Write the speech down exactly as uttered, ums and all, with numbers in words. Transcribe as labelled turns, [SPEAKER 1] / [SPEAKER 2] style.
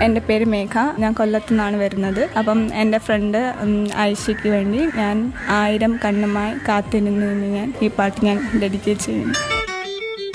[SPEAKER 1] എൻ്റെ പേര് മേഘ. ഞാൻ കൊല്ലത്തു നിന്നാണ് വരുന്നത്. അപ്പം എൻ്റെ ഫ്രണ്ട് ഐഷയ്ക്ക് വേണ്ടി ഞാൻ ആയിരം കണ്ണുമായി കാത്തിരുന്നു ഞാൻ ഈ പാട്ട് ഞാൻ ഡെഡിക്കേറ്റ് ചെയ്യുന്നു.